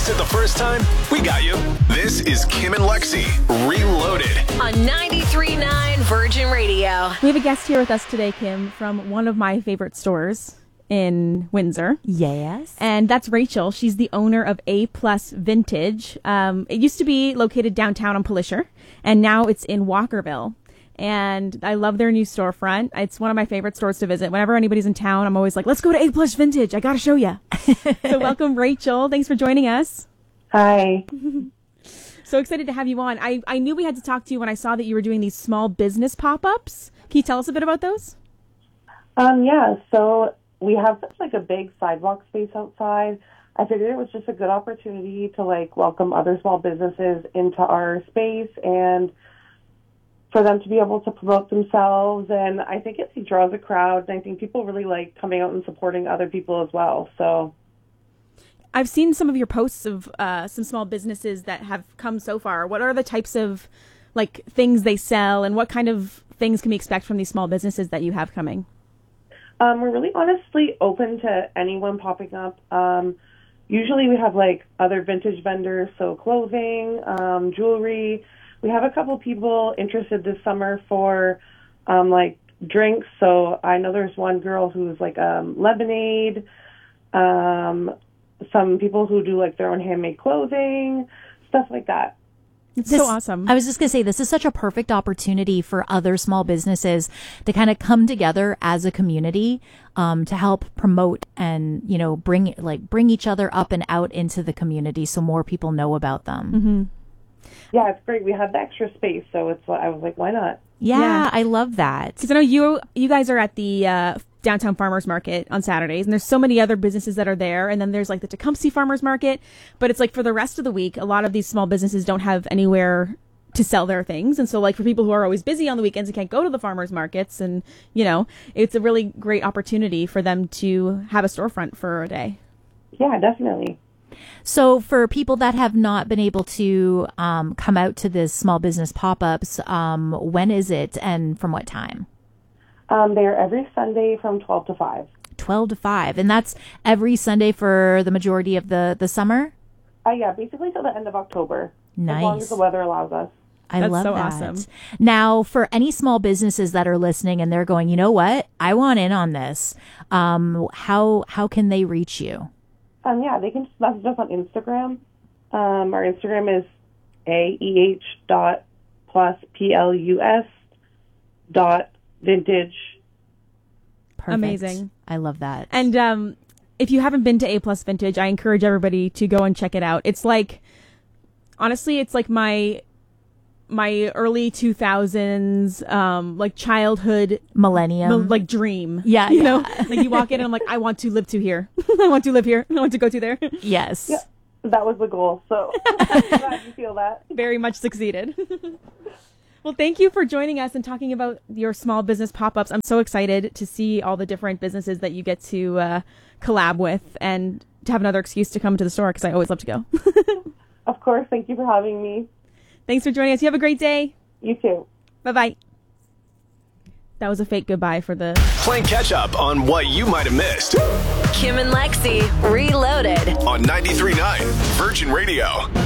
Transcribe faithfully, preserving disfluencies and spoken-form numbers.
missed it the first time? We got you. This is Kim and Lexi Reloaded on ninety-three point nine Virgin Radio. We have a guest here with us today, Kim, from one of my favorite stores in Windsor. Yes. And that's Rachel. She's the owner of A Plus Vintage. Um, it used to be located downtown on Polisher, and now it's in Walkerville. And I love their new storefront. It's one of my favorite stores to visit. Whenever anybody's in town, I'm always like, let's go to A Plus Vintage. I got to show you. So welcome, Rachel. Thanks for joining us. Hi. So excited to have you on. I, I knew we had to talk to you when I saw that you were doing these small business pop-ups. Can you tell us a bit about those? Um, yeah, so we have such like a big sidewalk space outside. I figured it was just a good opportunity to like welcome other small businesses into our space and for them to be able to promote themselves. And I think it draws a crowd, and I think people really like coming out and supporting other people as well. So I've seen some of your posts of uh, some small businesses that have come so far. What are the types of like things they sell, and what kind of things can we expect from these small businesses that you have coming? Um, we're really honestly open to anyone popping up. Um, usually we have like other vintage vendors, so clothing, um, jewelry. We have a couple people interested this summer for um, like drinks. So I know there's one girl who's like um, lemonade, um, some people who do like their own handmade clothing, stuff like that. It's This, so awesome. I was just going to say, this is such a perfect opportunity for other small businesses to kind of come together as a community, um, to help promote and, you know, bring like bring each other up and out into the community so more people know about them. Mm-hmm. Yeah, it's great. We have the extra space, so it's. I was like, why not? Yeah, Yeah. I love that. Because I know you you guys are at the uh, downtown farmers market on Saturdays, and there's so many other businesses that are there, and then there's like the Tecumseh farmers market, but it's like for the rest of the week, a lot of these small businesses don't have anywhere to sell their things, and so like for people who are always busy on the weekends and can't go to the farmers markets, and you know, it's a really great opportunity for them to have a storefront for a day. Yeah, definitely. So for people that have not been able to um, come out to this small business pop-ups, um, when is it and from what time? Um, they're every Sunday from twelve to five. twelve to five. And that's every Sunday for the majority of the, the summer? Uh, yeah, basically till the end of October. Nice. As long as the weather allows us. I That's love so that. awesome. Now, for any small businesses that are listening and they're going, you know what, I want in on this, um, how how can they reach you? Um, yeah, they can just message us on Instagram. Um, our Instagram is A E H dot plus P L U S dot vintage. Perfect. Amazing. I love that. And um, if you haven't been to A Plus Vintage, I encourage everybody to go and check it out. It's like, honestly, it's like my my early two thousands, um, like childhood, Millennium. mil- like dream. Yeah, you yeah. know, like you walk in and I'm like, I want to live to here. I want to live here. I want to go to there. Yes. Yeah, that was the goal. So I'm glad you feel that. Very much succeeded. Well, thank you for joining us and talking about your small business pop-ups. I'm so excited to see all the different businesses that you get to uh, collab with and to have another excuse to come to the store because I always love to go. Of course. Thank you for having me. Thanks for joining us. You have a great day. You too. Bye-bye. That was a fake goodbye for the... Playing catch up on what you might have missed Kim and Lexi Reloaded on ninety-three point nine Virgin Radio.